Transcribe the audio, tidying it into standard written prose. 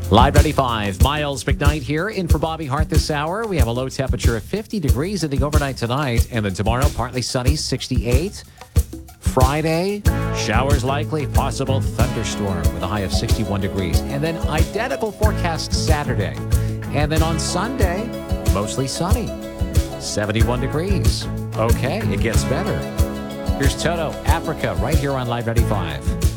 Live 95, Miles McKnight here, in for Bobby Hart this hour. We have a low temperature of 50 degrees in the overnight tonight, and then tomorrow, partly sunny, 68. Friday, showers likely, possible thunderstorm with a high of 61 degrees. And then identical forecast Saturday. And then on Sunday, mostly sunny, 71 degrees. Okay, it gets better. Here's Toto, Africa, right here on Live 95.